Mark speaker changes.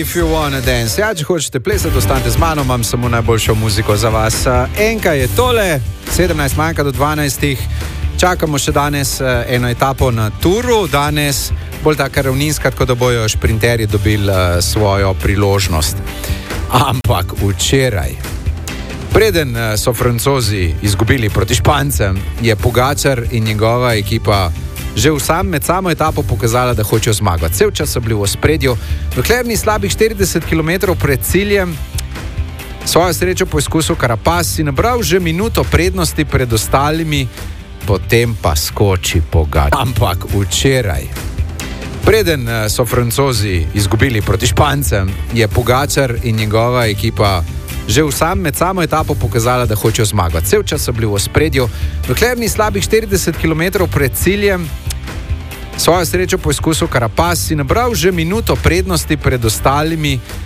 Speaker 1: If you wanna dance. Ja, če hočete plesati, ostanite z mano, imam samo najboljšo muziko za vas. Enka je tole, 17 manjka do 12. Čakamo še danes eno etapo na turu, danes bolj taka ravninska, tako da bojo šprinterji dobili svojo priložnost. Ampak včeraj, preden so Francozi izgubili proti Špancem, je Pogačar in njegova ekipa že med samo etapo pokazala, da hočejo zmagati. Cel čas so bili v ospredju, dokler ni slabih 40 km pred ciljem svojo srečo poizkusil Carapaz, si nabral že minuto prednosti pred ostalimi, potem pa skoči Pogačar. Ampak včeraj, preden so Francozi izgubili proti Špancem, je Pogačar in njegova ekipa že med samo etapo pokazala, da hočejo zmagati. Cel čas so bili v ospredju, dokler ni slabih 40 km pred ciljem svojo srečo poizkusil Carapaz, si nabral že minuto prednosti pred ostalimi,